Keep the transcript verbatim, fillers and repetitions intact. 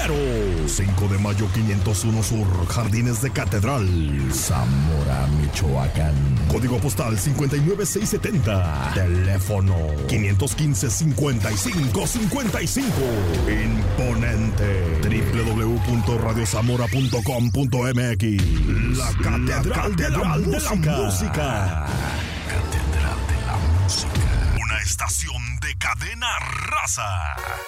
Cero. cinco de mayo quinientos uno Sur, Jardines de Catedral, Zamora, Michoacán. Código postal cincuenta y nueve seiscientos setenta. Teléfono quinientos quince, cincuenta y cinco cincuenta y cinco. Imponente. doble u doble u doble u punto radio zamora punto com punto m x. La Catedral, de, la de la Música. Catedral de la Música. Una estación de Cadena Raza.